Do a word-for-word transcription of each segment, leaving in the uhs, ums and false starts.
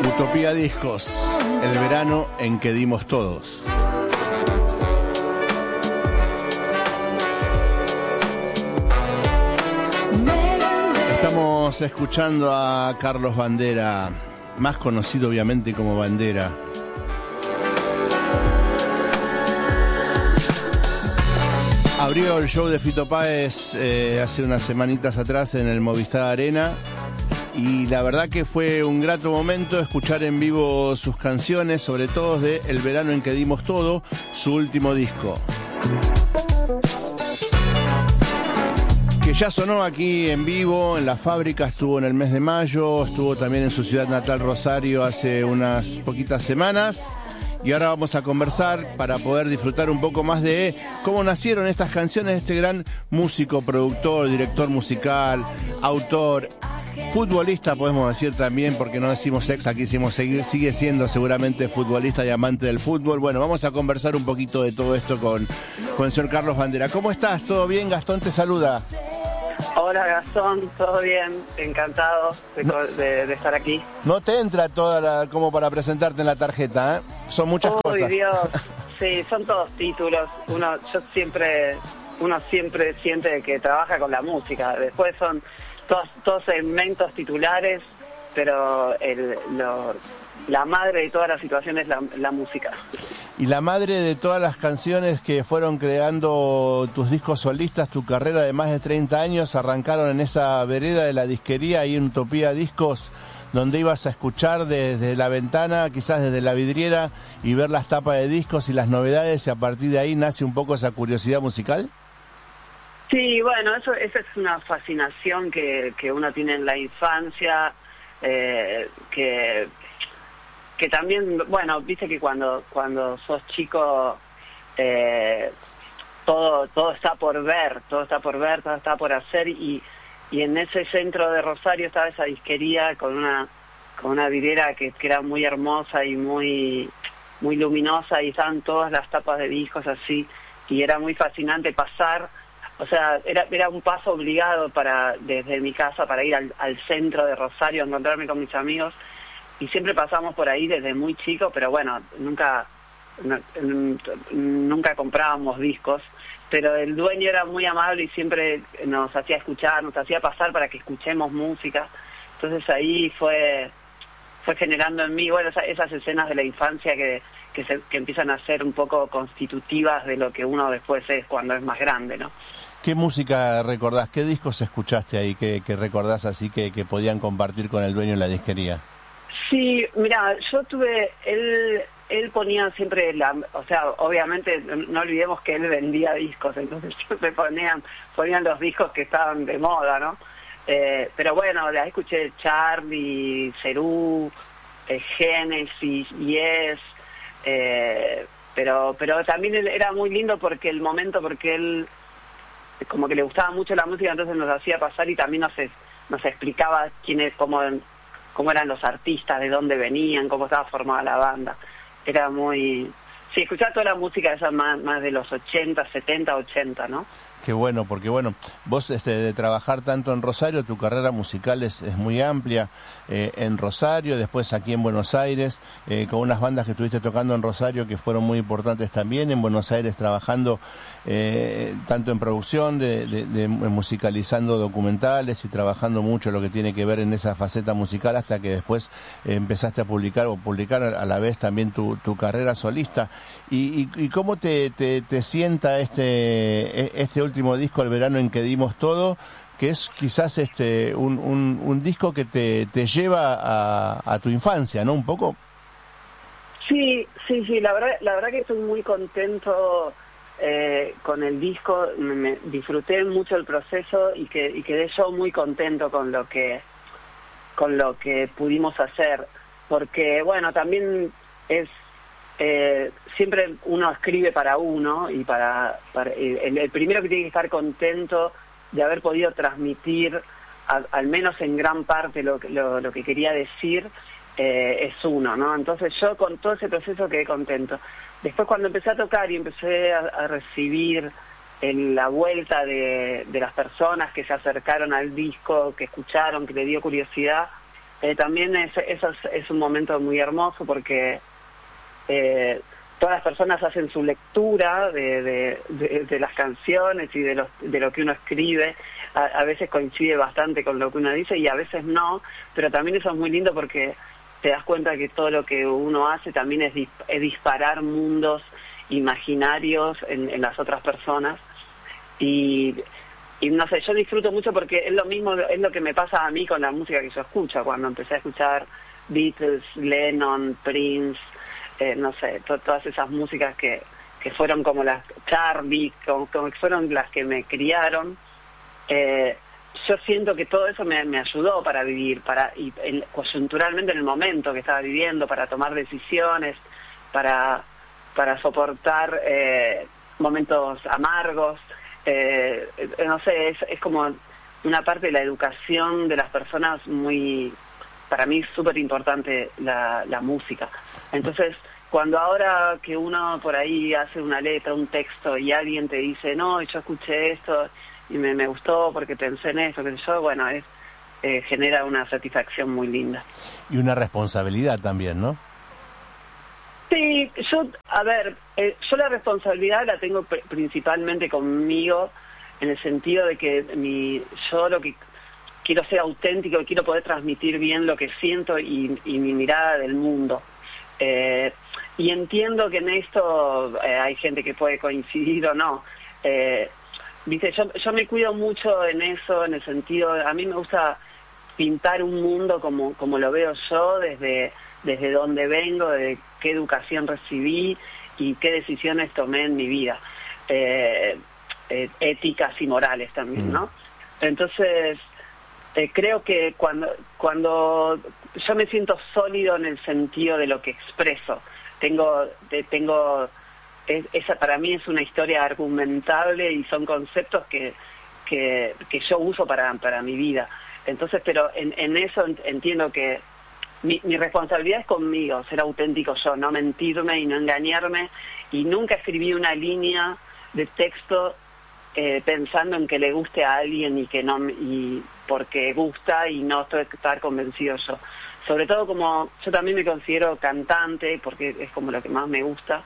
Utopía Discos, el verano en que dimos todos. Estamos escuchando a Carlos Bandera, más conocido obviamente como Bandera. Abrió el show de Fito Páez eh, hace unas semanitas atrás en el Movistar Arena. Y la verdad que fue un grato momento escuchar en vivo sus canciones, sobre todo de El verano en que dimos todo, su último disco. Que ya sonó aquí en vivo, en la fábrica, estuvo en el mes de mayo, estuvo también en su ciudad natal Rosario hace unas poquitas semanas. Y ahora vamos a conversar para poder disfrutar un poco más de cómo nacieron estas canciones de este gran músico, productor, director musical, autor, futbolista, podemos decir también, porque no decimos ex, aquí decimos seguir, sigue siendo seguramente futbolista y amante del fútbol. Bueno, vamos a conversar un poquito de todo esto con, con el señor Carlos Bandera. ¿Cómo estás? ¿Todo bien? Gastón te saluda. Hola Gastón, todo bien, encantado de, no, de, de estar aquí. No te entra toda la, como para presentarte en la tarjeta, ¿eh? Son muchas Uy, cosas. Dios, sí, son todos títulos. Uno, yo siempre, uno siempre siente que trabaja con la música. Después son todos, todos segmentos titulares, pero el, lo, la madre de toda la situación es la, la música. Y la madre de todas las canciones que fueron creando tus discos solistas, tu carrera de más de treinta años, arrancaron en esa vereda de la disquería ahí en Utopía Discos, donde ibas a escuchar desde la ventana, quizás desde la vidriera, y ver las tapas de discos y las novedades, y a partir de ahí nace un poco esa curiosidad musical. Sí, bueno, eso esa es una fascinación que, que uno tiene en la infancia, eh, que... que también, bueno, viste que cuando cuando sos chico eh, todo todo está por ver, todo está por ver, todo está por hacer y, y en ese centro de Rosario estaba esa disquería con una con una vidriera que, que era muy hermosa y muy muy luminosa y estaban todas las tapas de discos así y era muy fascinante pasar, o sea, era era un paso obligado para desde mi casa para ir al, al centro de Rosario a encontrarme con mis amigos. Y siempre pasamos por ahí desde muy chico, pero bueno, nunca no, nunca comprábamos discos, pero el dueño era muy amable y siempre nos hacía escuchar, nos hacía pasar para que escuchemos música. Entonces ahí fue fue generando en mí, bueno, esas, esas escenas de la infancia que que, se, que empiezan a ser un poco constitutivas de lo que uno después es cuando es más grande, ¿no? ¿Qué música recordás? ¿Qué discos escuchaste ahí que, que recordás así que, que podían compartir con el dueño en la disquería? Sí, mira, yo tuve, él él ponía siempre, la, o sea, obviamente no olvidemos que él vendía discos, entonces siempre ponían, ponían los discos que estaban de moda, ¿no? Eh, pero bueno, de ahí escuché Charlie, Cerú, eh, Génesis, Yes, eh, pero pero también él era muy lindo porque el momento, porque él como que le gustaba mucho la música, entonces nos hacía pasar y también nos, nos explicaba quiénes, cómo... cómo eran los artistas, de dónde venían, cómo estaba formada la banda. Era muy... Sí, escuchaba toda la música esa más, más de los ochenta, setenta, ochenta, ¿no? Qué bueno, porque bueno, vos este, de trabajar tanto en Rosario, tu carrera musical es, es muy amplia, eh, en Rosario, después aquí en Buenos Aires, eh, con unas bandas que estuviste tocando en Rosario que fueron muy importantes también, en Buenos Aires trabajando eh, tanto en producción, de, de, de musicalizando documentales y trabajando mucho lo que tiene que ver en esa faceta musical hasta que después eh, empezaste a publicar o publicar a la vez también tu, tu carrera solista. ¿Y, y, y cómo te, te, te sienta este, este último disco, El verano en que dimos todo, que es quizás este un, un, un disco que te, te lleva a, a tu infancia, ¿no? Un poco. Sí, sí, sí, la verdad, la verdad que estoy muy contento eh, con el disco, me, me disfruté mucho el proceso y que y quedé yo muy contento con lo que con lo que pudimos hacer, porque bueno, también es Eh, siempre uno escribe para uno y para, para el, el primero que tiene que estar contento de haber podido transmitir a, al menos en gran parte lo, lo, lo que quería decir eh, es uno, ¿no? Entonces yo con todo ese proceso quedé contento. Después cuando empecé a tocar y empecé a, a recibir en la vuelta de, de las personas que se acercaron al disco, que escucharon, que le dio curiosidad, eh, también es, eso es, es un momento muy hermoso porque eh, todas las personas hacen su lectura de, de, de, de las canciones y de, los, de lo que uno escribe. A, a veces coincide bastante con lo que uno dice y a veces no, pero también eso es muy lindo porque te das cuenta que todo lo que uno hace también es, es disparar mundos imaginarios en, en las otras personas. Y, y no sé, yo disfruto mucho porque es lo mismo, es lo que me pasa a mí con la música que yo escucho. Cuando empecé a escuchar Beatles, Lennon, Prince, eh, no sé, to, todas esas músicas que, que fueron como las Charlie, como, como que fueron las que me criaron, eh, yo siento que todo eso me, me ayudó para vivir, para y el, coyunturalmente en el momento que estaba viviendo, para tomar decisiones, para, para soportar eh, momentos amargos. Eh, no sé, es, es como una parte de la educación de las personas muy, para mí súper importante la, la música. Entonces, cuando ahora que uno por ahí hace una letra, un texto y alguien te dice, no, yo escuché esto y me, me gustó porque pensé en eso, qué sé yo, bueno, es eh, genera una satisfacción muy linda. Y una responsabilidad también, ¿no? Sí, yo, a ver, eh, yo la responsabilidad la tengo pr- principalmente conmigo, en el sentido de que mi, yo lo que quiero ser auténtico y quiero poder transmitir bien lo que siento y, y mi mirada del mundo. Eh, y entiendo que en esto eh, hay gente que puede coincidir o no. Eh, Viste, yo, yo me cuido mucho en eso, en el sentido, a mí me gusta pintar un mundo como, como lo veo yo, desde, desde dónde vengo, de qué educación recibí y qué decisiones tomé en mi vida, eh, eh, éticas y morales también, ¿no? Entonces, eh, creo que cuando, cuando yo me siento sólido en el sentido de lo que expreso, tengo, de, tengo es, esa para mí es una historia argumentable y son conceptos que, que, que yo uso para, para mi vida. Entonces, pero en, en eso entiendo que mi, mi responsabilidad es conmigo, ser auténtico yo, no mentirme y no engañarme, y nunca escribí una línea de texto eh, pensando en que le guste a alguien y que no, y porque gusta y no estoy estar convencido yo. Sobre todo como yo también me considero cantante, porque es como lo que más me gusta.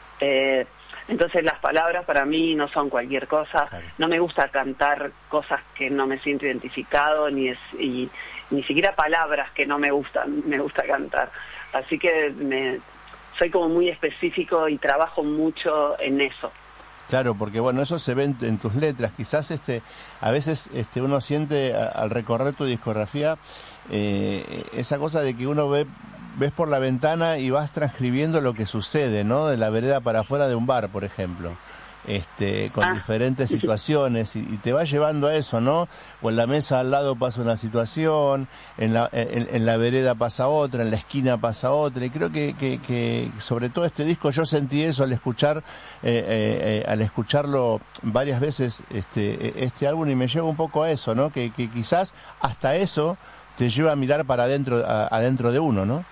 Eh, entonces las palabras para mí no son cualquier cosa. Claro. No me gusta cantar cosas que no me siento identificado, ni es, y ni siquiera palabras que no me gustan, me gusta cantar. Así que me, soy como muy específico y trabajo mucho en eso. Claro, porque bueno, eso se ve en, en tus letras. Quizás este, a veces este, uno siente a, al recorrer tu discografía eh, esa cosa de que uno ve ves por la ventana y vas transcribiendo lo que sucede, ¿no? De la vereda para afuera de un bar, por ejemplo, este, con ah. diferentes situaciones y, y te va llevando a eso, ¿no? O en la mesa al lado pasa una situación, en la, en, en la vereda pasa otra, en la esquina pasa otra, y creo que, que, que sobre todo este disco yo sentí eso al escuchar, eh, eh, al escucharlo varias veces este, este álbum, y me lleva un poco a eso, ¿no? Que, que quizás hasta eso te lleva a mirar para adentro, a, adentro de uno, ¿no?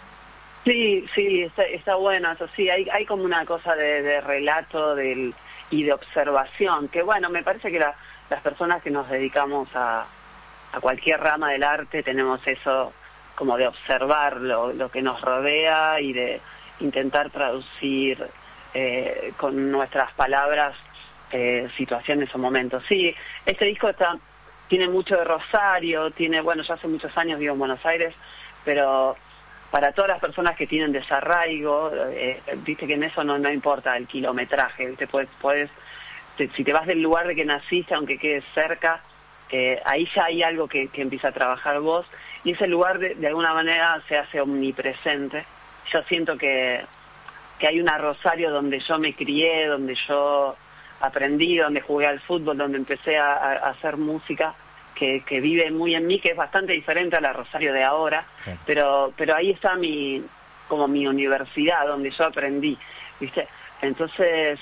Sí, sí, está, está bueno, eso sí, hay, hay como una cosa de, de relato del, y de observación, que bueno, me parece que la, las personas que nos dedicamos a, a cualquier rama del arte tenemos eso como de observar lo, lo que nos rodea y de intentar traducir eh, con nuestras palabras eh, situaciones o momentos. Sí, este disco está, tiene mucho de Rosario, tiene, bueno, yo hace muchos años vivo en Buenos Aires, pero para todas las personas que tienen desarraigo, eh, viste que en eso no, no importa el kilometraje, viste, puedes, puedes te, si te vas del lugar de que naciste, aunque quedes cerca, eh, ahí ya hay algo que, que empieza a trabajar vos, y ese lugar de, de alguna manera se hace omnipresente. Yo siento que, que hay una Rosario donde yo me crié, donde yo aprendí, donde jugué al fútbol, donde empecé a, a hacer música, Que, que vive muy en mí, que es bastante diferente a la Rosario de ahora, sí. pero pero ahí está mi como mi universidad, donde yo aprendí, ¿viste? Entonces,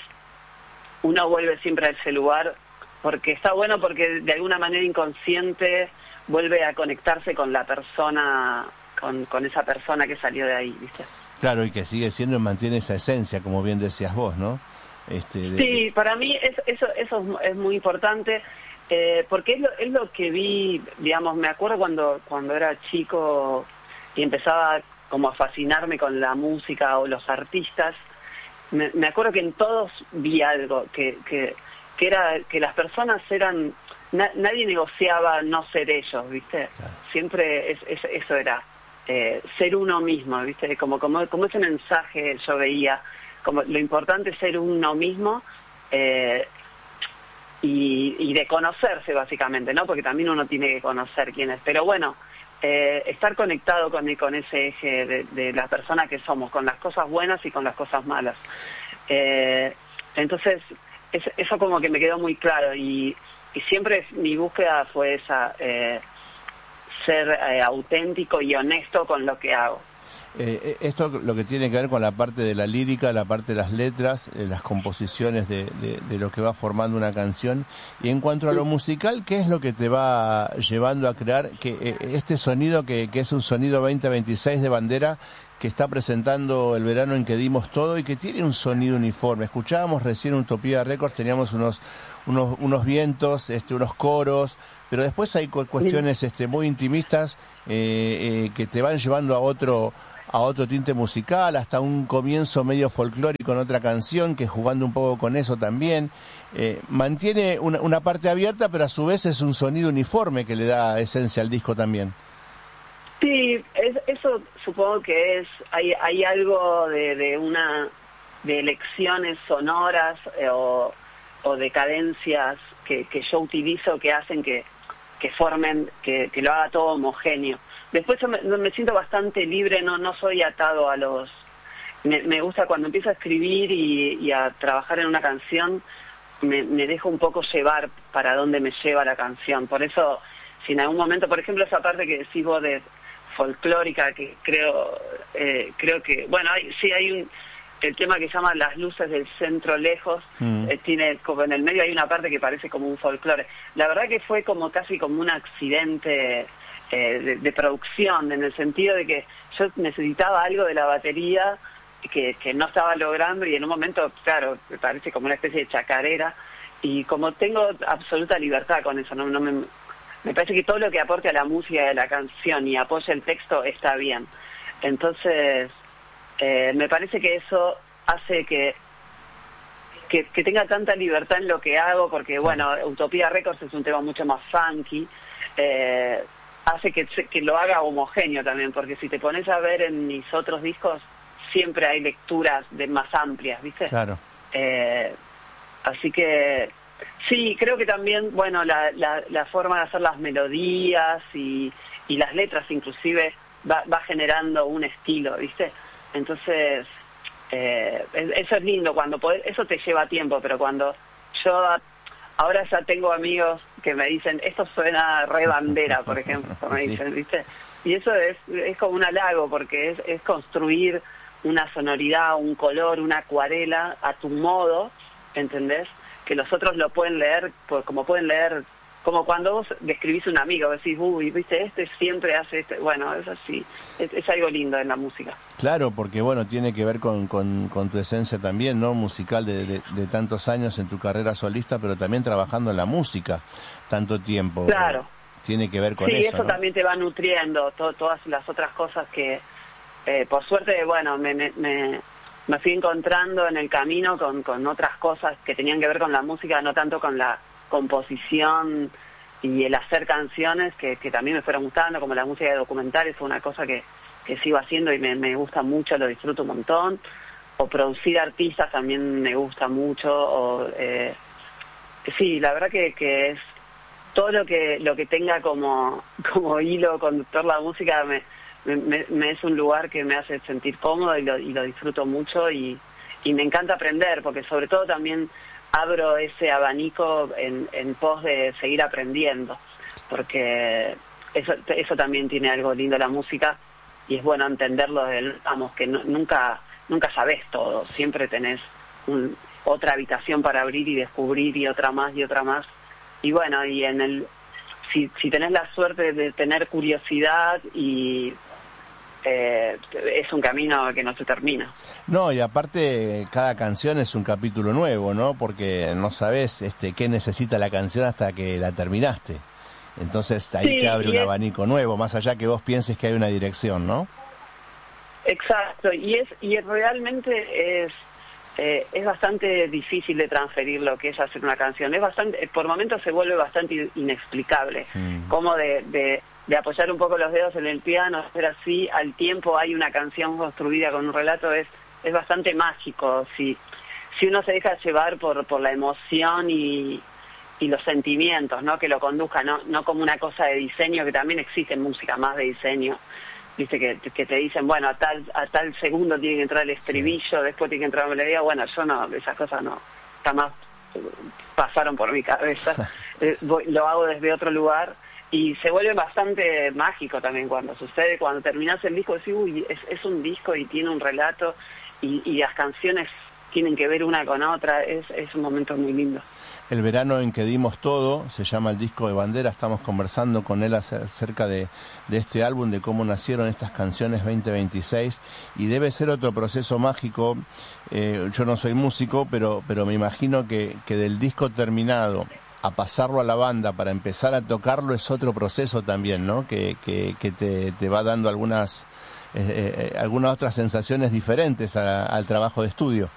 uno vuelve siempre a ese lugar, porque está bueno, porque de alguna manera inconsciente vuelve a conectarse con la persona, con, con esa persona que salió de ahí, ¿viste? Claro, y que sigue siendo y mantiene esa esencia, como bien decías vos, ¿no? Este, de... Sí, para mí es, eso, eso es muy importante. Eh, porque es lo, es lo que vi, digamos, me acuerdo cuando, cuando era chico y empezaba como a fascinarme con la música o los artistas, me, me acuerdo que en todos vi algo, que, que, que era que las personas eran, na, nadie negociaba no ser ellos, ¿viste? Claro. Siempre es, es, eso era, eh, ser uno mismo, ¿viste? Como, como, como ese mensaje yo veía, como lo importante es ser uno mismo, eh, y, y de conocerse básicamente, ¿no? Porque también uno tiene que conocer quién es, pero bueno, Eh, estar conectado con, con ese eje de, de la persona que somos, con las cosas buenas y con las cosas malas. Eh, entonces, es, eso como que me quedó muy claro y, y siempre mi búsqueda fue esa, eh, ser eh, auténtico y honesto con lo que hago. Eh, esto lo que tiene que ver con la parte de la lírica, la parte de las letras, eh, las composiciones de, de, de lo que va formando una canción. Y en cuanto a lo musical, ¿qué es lo que te va llevando a crear que eh, este sonido que, que es un sonido veinte veintiséis de Bandera, que está presentando el verano en que dimos todo y que tiene un sonido uniforme? Escuchábamos recién Utopía Records, teníamos unos, unos, unos vientos, este, unos coros, pero después hay cuestiones este, muy intimistas eh, eh, que te van llevando a otro... a otro tinte musical, hasta un comienzo medio folclórico en otra canción, que jugando un poco con eso también, eh, mantiene una, una parte abierta, pero a su vez es un sonido uniforme que le da esencia al disco también. Sí, es, eso supongo que es, hay, hay algo de, de una, de elecciones sonoras eh, o, o de cadencias que, que yo utilizo que hacen que, que formen, que, que lo haga todo homogéneo. Después yo me, me siento bastante libre, no no soy atado a los... Me, me gusta cuando empiezo a escribir y, y a trabajar en una canción, me, me dejo un poco llevar para dónde me lleva la canción. Por eso, si en algún momento, por ejemplo, esa parte que decís vos de folclórica, que creo eh, creo que... Bueno, hay, sí hay un... El tema que se llama Las luces del centro lejos, mm. eh, tiene como en el medio hay una parte que parece como un folclore. La verdad que fue como casi como un accidente... Eh, de, de producción, en el sentido de que yo necesitaba algo de la batería que, que no estaba logrando y en un momento, claro, me parece como una especie de chacarera y como tengo absoluta libertad con eso, no, no me, me parece que todo lo que aporte a la música de la canción y apoye el texto está bien. Entonces, eh, me parece que eso hace que, que, que tenga tanta libertad en lo que hago, porque bueno, Utopía Records es un tema mucho más funky, eh, hace que, que lo haga homogéneo también, porque si te pones a ver en mis otros discos, siempre hay lecturas de más amplias, ¿viste? Claro. Eh, así que, sí, creo que también, bueno, la, la, la forma de hacer las melodías y, y las letras inclusive va, va generando un estilo, ¿viste? Entonces, eh, eso es lindo, cuando podés, eso te lleva tiempo, pero cuando yo... Ahora ya tengo amigos que me dicen, esto suena re Bandera, por ejemplo, me sí. dicen, ¿viste? Y eso es, es como un halago, porque es, es construir una sonoridad, un color, una acuarela a tu modo, ¿entendés? Que los otros lo pueden leer, pues, como pueden leer, como cuando vos describís un amigo, decís, uy, ¿viste? Este siempre hace este, bueno, es así, es, es algo lindo en la música. Claro, porque bueno, tiene que ver con, con, con tu esencia también, ¿no? Musical de, de, de tantos años en tu carrera solista, pero también trabajando en la música tanto tiempo. Claro. Tiene que ver con sí, eso, Sí, eso ¿no? también te va nutriendo, to, todas las otras cosas que, eh, por suerte, bueno, me, me, me, me fui encontrando en el camino con, con otras cosas que tenían que ver con la música, no tanto con la composición y el hacer canciones que, que también me fueron gustando, como la música de documentales, fue una cosa que, que sigo haciendo y me, me gusta mucho, lo disfruto un montón, o producir artistas también me gusta mucho, o eh, sí, la verdad que, que es todo lo que lo que tenga como, como hilo conductor la música me, me, me es un lugar que me hace sentir cómodo y lo, y lo disfruto mucho y, y me encanta aprender, porque sobre todo también abro ese abanico en, en pos de seguir aprendiendo, porque eso, eso también tiene algo lindo la música y es bueno entenderlo, del, vamos, que no, nunca nunca sabés todo, siempre tenés un, otra habitación para abrir y descubrir y otra más y otra más, y bueno, y en el si, si tenés la suerte de tener curiosidad y eh, es un camino que no se termina. No, y aparte cada canción es un capítulo nuevo, ¿no? Porque no sabes este, qué necesita la canción hasta que la terminaste. Entonces ahí Sí, te abre un es... abanico nuevo, más allá que vos pienses que hay una dirección, ¿no? Exacto, y es y realmente es eh, es bastante difícil de transferir lo que es hacer una canción. Es bastante, por momentos se vuelve bastante inexplicable, mm. como de, de, de apoyar un poco los dedos en el piano, hacer así, al tiempo hay una canción construida con un relato, es es bastante mágico. Si si uno se deja llevar por por la emoción y y los sentimientos, ¿no? Que lo conduzca, no no como una cosa de diseño, que también existe música más de diseño, viste, que, que te dicen, bueno, a tal a tal segundo tiene que entrar el estribillo, sí. Después tiene que entrar la melodía. Bueno, yo no, esas cosas no, jamás pasaron por mi cabeza. Lo hago desde otro lugar y se vuelve bastante mágico también cuando sucede, cuando terminás el disco, decís, uy, es, es un disco y tiene un relato y, y las canciones tienen que ver una con otra, es, es un momento muy lindo. El verano en que dimos todo, se llama el disco de Bandera, estamos conversando con él acerca de, de este álbum, de cómo nacieron estas canciones veinte veintiséis, y debe ser otro proceso mágico. Eh, yo no soy músico, pero, pero me imagino que, que del disco terminado a pasarlo a la banda para empezar a tocarlo es otro proceso también, ¿no? Que, que, que te, te va dando algunas, eh, eh, algunas otras sensaciones diferentes a, al trabajo de estudio.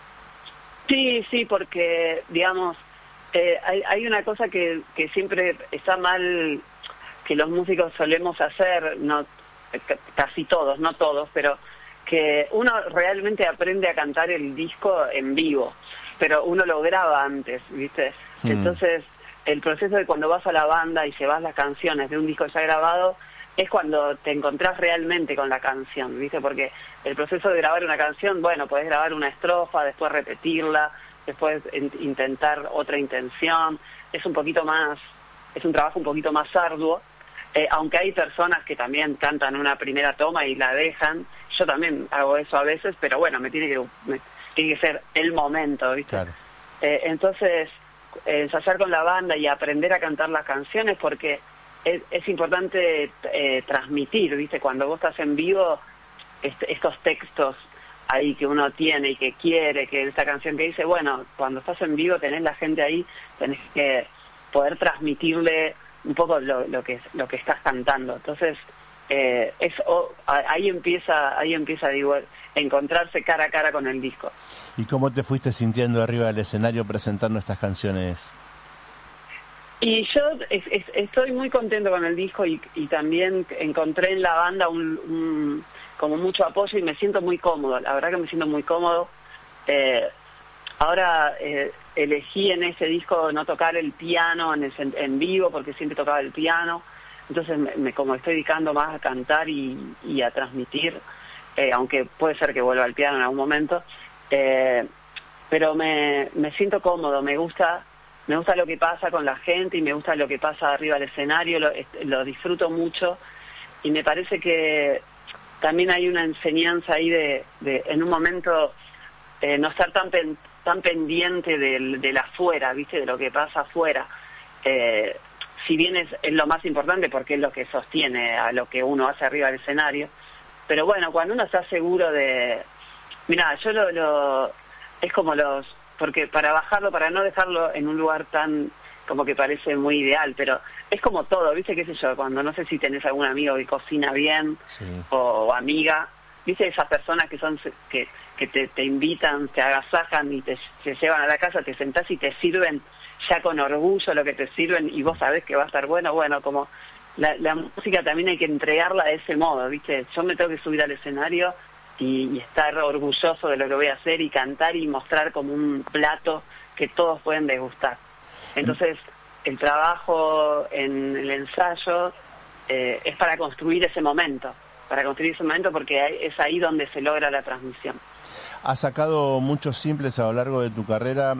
Sí, sí, porque, digamos, Eh, hay, hay una cosa que, que siempre está mal, que los músicos solemos hacer, no casi todos, no todos, pero que uno realmente aprende a cantar el disco en vivo, pero uno lo graba antes, ¿viste? Mm. Entonces, el proceso de cuando vas a la banda y llevas las canciones de un disco ya grabado, es cuando te encontrás realmente con la canción, ¿viste? Porque el proceso de grabar una canción, bueno, podés grabar una estrofa, después repetirla, después intentar otra intención, es un poquito más, es un trabajo un poquito más arduo, eh, aunque hay personas que también cantan una primera toma y la dejan, yo también hago eso a veces, pero bueno, me tiene que, me, tiene que ser el momento, ¿viste? Claro. Eh, entonces, eh, ensayar con la banda y aprender a cantar las canciones, porque es, es importante eh, transmitir, ¿viste? Cuando vos estás en vivo, este, estos textos ahí que uno tiene y que quiere, que esta canción que dice, bueno, cuando estás en vivo tenés la gente ahí, tenés que poder transmitirle un poco lo, lo que lo que estás cantando. Entonces, eh, es, oh, ahí empieza, ahí empieza, digo, encontrarse cara a cara con el disco. ¿Y cómo te fuiste sintiendo arriba del escenario presentando estas canciones? Y yo es, es, estoy muy contento con el disco y, y también encontré en la banda un, un como mucho apoyo y me siento muy cómodo, la verdad que me siento muy cómodo. Eh, ahora eh, elegí en ese disco no tocar el piano en, el, en vivo, porque siempre tocaba el piano, entonces me, me como estoy dedicando más a cantar y, y a transmitir, eh, aunque puede ser que vuelva al piano en algún momento, eh, pero me, me siento cómodo, me gusta, me gusta lo que pasa con la gente y me gusta lo que pasa arriba del escenario, lo, lo disfruto mucho y me parece que también hay una enseñanza ahí de, de en un momento, eh, no estar tan pen, tan pendiente del, del afuera, ¿viste? De lo que pasa afuera. Eh, si bien es, es lo más importante porque es lo que sostiene a lo que uno hace arriba del escenario. Pero bueno, cuando uno está seguro de... Mirá, yo lo, lo... Es como los... Porque para bajarlo, para no dejarlo en un lugar tan... como que parece muy ideal, pero es como todo, ¿viste? Qué sé yo, cuando no sé si tenés algún amigo que cocina bien, sí, o, o amiga, ¿viste? Esas personas que son que, que te, te invitan, te agasajan y te, te llevan a la casa, te sentás y te sirven ya con orgullo lo que te sirven y vos sabés que va a estar bueno. Bueno, como la, la música también hay que entregarla de ese modo, ¿viste? Yo me tengo que subir al escenario y, y estar orgulloso de lo que voy a hacer y cantar y mostrar como un plato que todos pueden degustar. Entonces, el trabajo en el ensayo eh, es para construir ese momento, para construir ese momento porque es ahí donde se logra la transmisión. Has sacado muchos simples a lo largo de tu carrera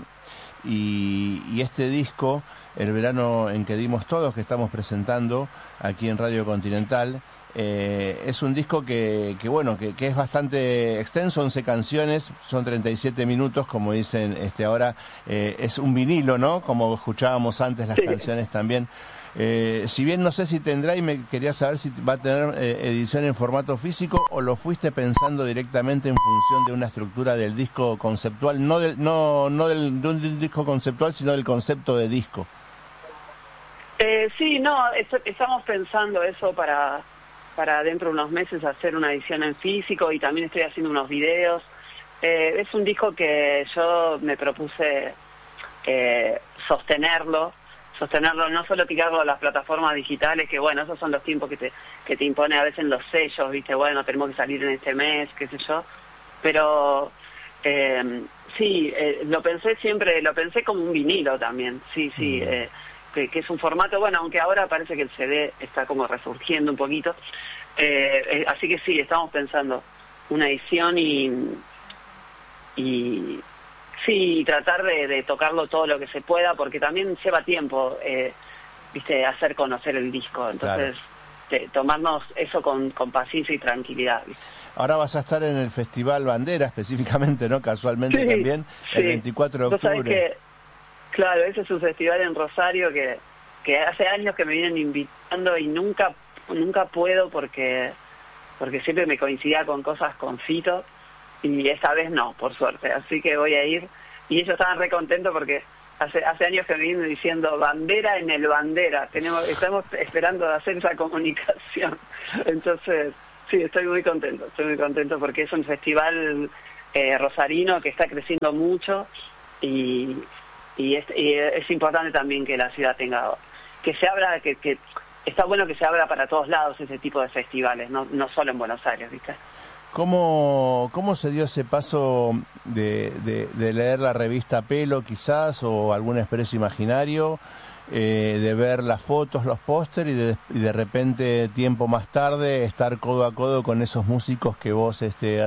y, y este disco, El verano en que dimos todos, que estamos presentando aquí en Radio Continental, Eh, es un disco que, que bueno, que, que es bastante extenso, once canciones, son treinta y siete minutos, como dicen este ahora, eh, es un vinilo, ¿no? Como escuchábamos antes las sí. canciones también. Eh, si bien no sé si tendrá, y me quería saber si va a tener eh, edición en formato físico o lo fuiste pensando directamente en función de una estructura del disco conceptual, no del, no, no del, de un disco conceptual, sino del concepto de disco. Eh, sí, no, est estamos pensando eso para, para dentro de unos meses hacer una edición en físico, y también estoy haciendo unos videos. Eh, es un disco que yo me propuse eh, sostenerlo, sostenerlo, no solo tirarlo a las plataformas digitales, que bueno, esos son los tiempos que te, que te impone a veces los sellos, viste, bueno, tenemos que salir en este mes, qué sé yo, pero eh, sí, eh, lo pensé siempre, lo pensé como un vinilo también, sí, sí, eh, que, que es un formato, bueno, aunque ahora parece que el C D está como resurgiendo un poquito, eh, eh, así que sí, estamos pensando una edición y, y sí, tratar de, de tocarlo todo lo que se pueda, porque también lleva tiempo, eh, viste, hacer conocer el disco, entonces claro, de, tomarnos eso con, con paciencia y tranquilidad, ¿viste? Ahora vas a estar en el Festival Bandera específicamente, ¿no? Casualmente sí, también, el sí. veinticuatro de octubre. ¿Vos sabés que, claro, ese es un festival en Rosario que, que hace años que me vienen invitando y nunca nunca puedo porque porque siempre me coincidía con cosas con Fito, y esta vez no, por suerte, así que voy a ir, y ellos estaban re contentos porque hace hace años que me vienen diciendo Bandera en el Bandera, tenemos estamos esperando hacer esa comunicación, entonces sí, estoy muy contento, estoy muy contento porque es un festival eh, rosarino que está creciendo mucho, y, y, es, y es importante también que la ciudad tenga, que se abra, que, que está bueno que se abra para todos lados ese tipo de festivales, no, no solo en Buenos Aires, ¿viste? ¿Cómo, ¿Cómo se dio ese paso de, de, de leer la revista Pelo quizás, o algún expreso imaginario, eh, de ver las fotos, los pósteres, y de, y de repente tiempo más tarde estar codo a codo con esos músicos que vos este,